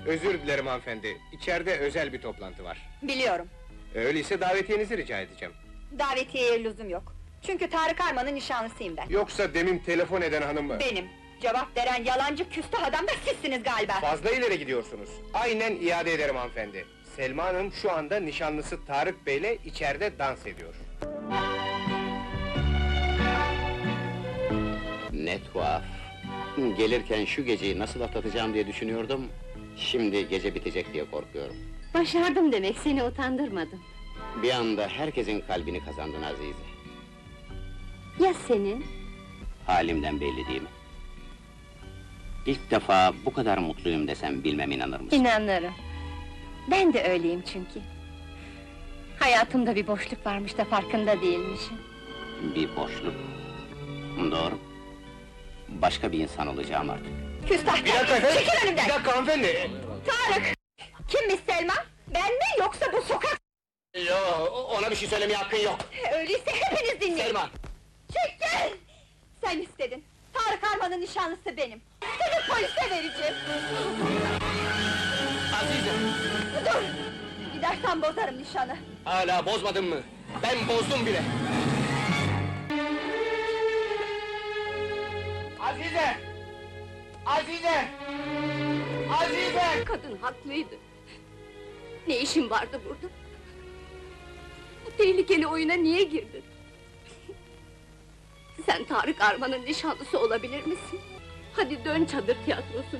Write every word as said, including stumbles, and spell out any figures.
Özür dilerim hanımefendi, içeride özel bir toplantı var. Biliyorum. Öyleyse davetiyenizi rica edeceğim. Davetiyeye lüzum yok. Çünkü Tarık Arman'ın nişanlısıyım ben. Yoksa demin telefon eden hanım mı? Benim. Cevap veren yalancı küstah adam da sizsiniz galiba. Fazla ileri gidiyorsunuz. Aynen iade ederim hanımefendi. Selma Hanım şu anda nişanlısı Tarık Bey'le içeride dans ediyor. Ne tuhaf! Gelirken şu geceyi nasıl atlatacağım diye düşünüyordum, şimdi gece bitecek diye korkuyorum. Başardım demek, seni utandırmadım. Bir anda herkesin kalbini kazandın Azize. Ya senin? Halimden belli değil mi? İlk defa bu kadar mutluyum desem bilmem inanır mısın? İnanırım. Ben de öyleyim çünkü. Hayatımda bir boşluk varmış da farkında değilmişim. Bir boşluk. Doğru. Başka bir insan olacağım artık. Küstah! Bir dakika efendim! Çekil önümden! Bir dakika hanımefendi! Tarık! Kimmiş Selma? Ben mi yoksa bu sokak? Yo, ona bir şey söylemeye hakkın yok! Öyleyse hepiniz dinleyin! Selma! Çekil! Sen istedin! Tarık Arman'ın nişanlısı benim! Seni polise vereceğim! Azize! Dur! Gidersen bozarım nişanı! Hala bozmadın mı? Ben bozdum bile! Azize! Azize! Azize! Kadın haklıydı. Ne işin vardı burada? Bu tehlikeli oyuna niye girdin? Sen Tarık Arman'ın nişanlısı olabilir misin? Hadi dön çadır tiyatrosuna.